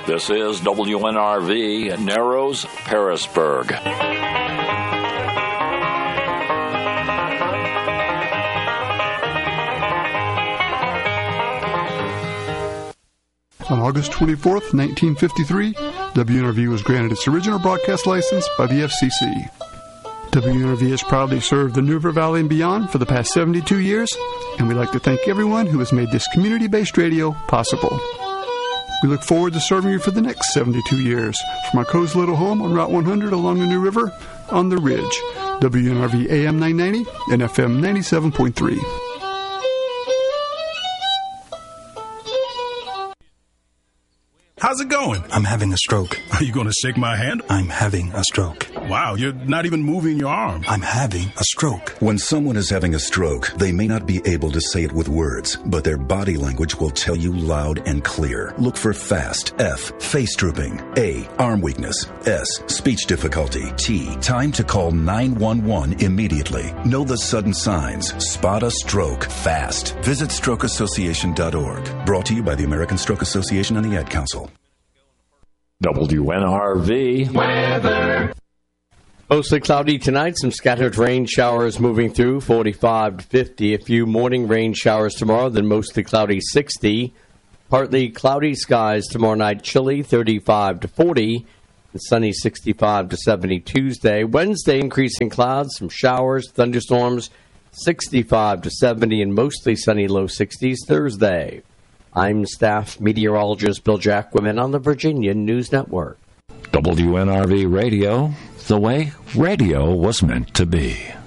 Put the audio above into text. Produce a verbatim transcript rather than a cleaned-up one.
This is W N R V, Narrows, Pearisburg. On August twenty-fourth, nineteen fifty-three, W N R V was granted its original broadcast license by the F C C. W N R V has proudly served the New River Valley and beyond for the past seventy-two years, and we'd like to thank everyone who has made this community-based radio possible. We look forward to serving you for the next seventy-two years from our cozy little home on Route one hundred along the New River on the Ridge. W N R V A M nine ninety and F M ninety-seven point three. How's it going? I'm having a stroke. Are you going to shake my hand? I'm having a stroke. Wow, you're not even moving your arm. I'm having a stroke. When someone is having a stroke, they may not be able to say it with words, but their body language will tell you loud and clear. Look for FAST. F. Face drooping. A. Arm weakness. S. Speech difficulty. T. Time to call nine one one immediately. Know the sudden signs. Spot a stroke fast. Visit stroke association dot org. Brought to you by the American Stroke Association and the Ad Council. W N R V weather. Mostly cloudy tonight. Some scattered rain showers moving through, forty-five to fifty. A few morning rain showers tomorrow, then mostly cloudy, sixty. Partly cloudy skies tomorrow night, chilly, thirty-five to forty. And sunny, sixty-five to seventy Tuesday. Wednesday, increasing clouds, some showers, thunderstorms, sixty-five to seventy, and mostly sunny, low sixties Thursday. I'm staff meteorologist Bill Jacquemin on the Virginia News Network. W N R V Radio, the way radio was meant to be.